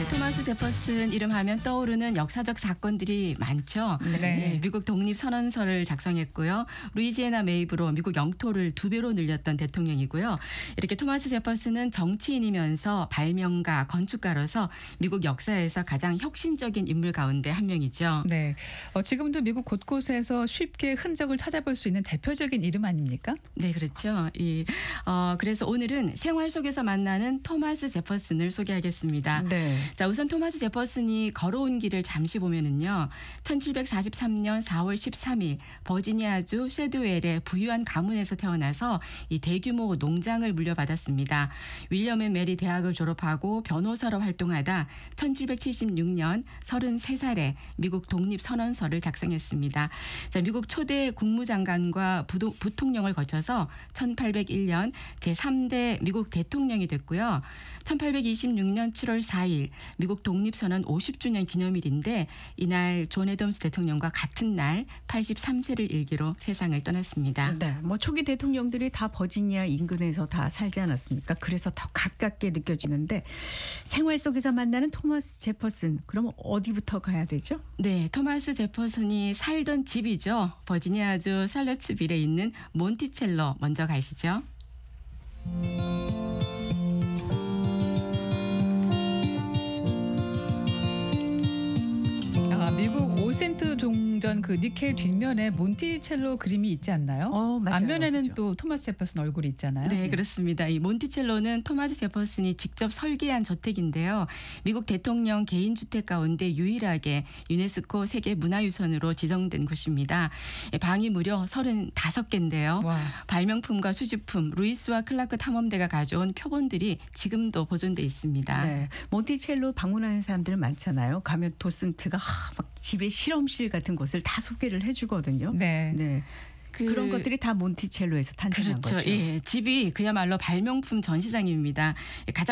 토마스 제퍼슨 이름하면 떠오르는 역사적 사건들이 많죠. 네. 예, 미국 독립선언서를 작성했고요. 루이지애나 매입으로 미국 영토를 2배로 늘렸던 대통령이고요. 이렇게 토마스 제퍼슨은 정치인이면서 발명가, 건축가로서 미국 역사에서 가장 혁신적인 인물 가운데 한 명이죠. 네. 지금도 미국 곳곳에서 쉽게 흔적을 찾아볼 수 있는 대표적인 이름 아닙니까? 네, 그렇죠. 그래서 오늘은 생활 속에서 만나는 토마스 제퍼슨을 소개하겠습니다. 네. 자, 우선 토마스 제퍼슨이 걸어온 길을 잠시 보면은요. 1743년 4월 13일 버지니아주 셰드웰의 부유한 가문에서 태어나서 이 대규모 농장을 물려받았습니다. 윌리엄 앤 메리 대학을 졸업하고 변호사로 활동하다 1776년 33살에 미국 독립선언서를 작성했습니다. 자, 미국 초대 국무장관과 부통령을 거쳐서 1801년 제3대 미국 대통령이 됐고요. 1826년 7월 4일 미국 독립선언 50주년 기념일인데 이날 존 애덤스 대통령과 같은 날 83세를 일기로 세상을 떠났습니다. 네. 뭐 초기 대통령들이 다 버지니아 인근에서 다 살지 않았습니까? 그래서 더 가깝게 느껴지는데 생활 속에서 만나는 토마스 제퍼슨. 그럼 어디부터 가야 되죠? 네, 토마스 제퍼슨이 살던 집이죠. 버지니아주 샬럿츠빌에 있는 몬티첼로 먼저 가시죠. 미국 5센트 종전 그 니켈 뒷면에 몬티첼로 그림이 있지 않나요? 맞아요. 앞면에는 그렇죠. 또 토마스 제퍼슨 얼굴이 있잖아요. 네, 그렇습니다. 이 몬티첼로는 토마스 제퍼슨이 직접 설계한 저택인데요. 미국 대통령 개인주택 가운데 유일하게 유네스코 세계문화유산으로 지정된 곳입니다. 방이 무려 35개인데요. 와. 발명품과 수집품, 루이스와 클라크 탐험대가 가져온 표본들이 지금도 보존돼 있습니다. 네. 몬티첼로 방문하는 사람들 많잖아요. 가면 도슨트가 막 집의 실험실 같은 곳을 다 소개를 해주거든요. 네. 네. 그런 것들이 다 몬티첼로에서 탄생한 그렇죠. 거죠. 예, 집이 그야말로 발명품 전시장입니다. 가장